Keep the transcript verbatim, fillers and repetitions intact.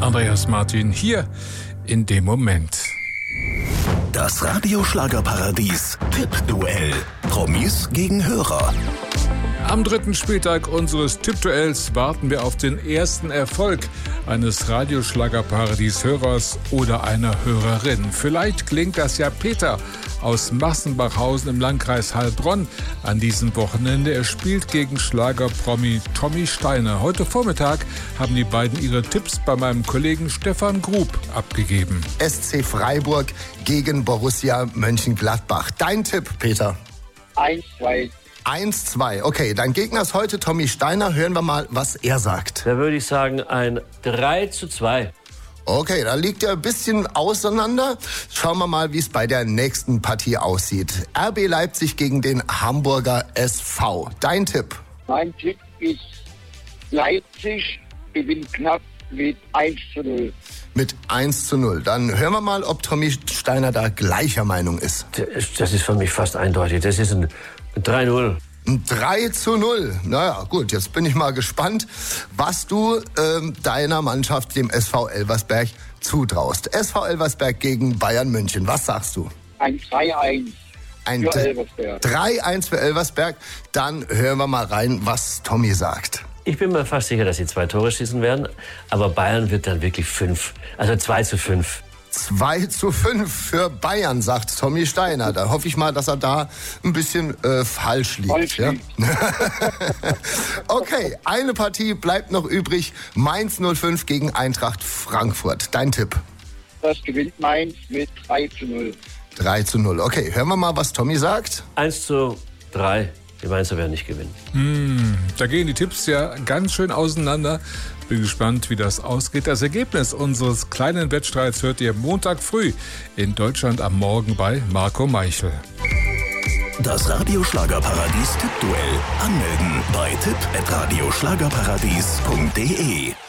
Andreas Martin hier in dem Moment. Das Radioschlagerparadies Tippduell. Promis gegen Hörer. Am dritten Spieltag unseres Tippduells warten wir auf den ersten Erfolg eines Radioschlagerparadies-Hörers oder einer Hörerin. Vielleicht klingt das ja Peter aus Massenbachhausen im Landkreis Heilbronn an diesem Wochenende. Er spielt gegen Schlagerpromi Tommy Steiner. Heute Vormittag haben die beiden ihre Tipps bei meinem Kollegen Stefan Grub abgegeben. S C Freiburg gegen Borussia Mönchengladbach. Dein Tipp, Peter? eins zwei. eins zwei. Okay, dein Gegner ist heute Tommy Steiner. Hören wir mal, was er sagt. Da würde ich sagen ein drei zu zwei. Okay, da liegt er ein bisschen auseinander. Schauen wir mal, wie es bei der nächsten Partie aussieht. R B Leipzig gegen den Hamburger S V. Dein Tipp? Mein Tipp ist Leipzig gewinnt knapp mit eins zu null. Mit eins zu null. Dann hören wir mal, ob Tommy Steiner da gleicher Meinung ist. Das ist für mich fast eindeutig. Das ist ein drei null. Ein drei zu null. Naja, gut, jetzt bin ich mal gespannt, was du ähm, deiner Mannschaft, dem S V Elversberg, zutraust. S V Elversberg gegen Bayern München. Was sagst du? Ein drei eins Ein für Elversberg. drei eins für Elversberg. Dann hören wir mal rein, was Tommy sagt. Ich bin mir fast sicher, dass sie zwei Tore schießen werden. Aber Bayern wird dann wirklich fünf. Also zwei zu fünf. zwei zu fünf für Bayern, sagt Tommy Steiner. Da hoffe ich mal, dass er da ein bisschen äh, falsch liegt. Falsch Ja? liegt. Okay, eine Partie bleibt noch übrig. Mainz null fünf gegen Eintracht Frankfurt. Dein Tipp? Das gewinnt Mainz mit drei zu null. drei zu null. Okay, hören wir mal, was Tommy sagt. eins zu drei. Die Mainzer werden nicht gewinnen. Hm, da gehen die Tipps ja ganz schön auseinander. Bin gespannt, wie das ausgeht. Das Ergebnis unseres kleinen Wettstreits hört ihr Montag früh in Deutschland am Morgen bei Marco Meichel. Das Radioschlagerparadies Tippduell. Anmelden bei tipp at radioschlagerparadies punkt de.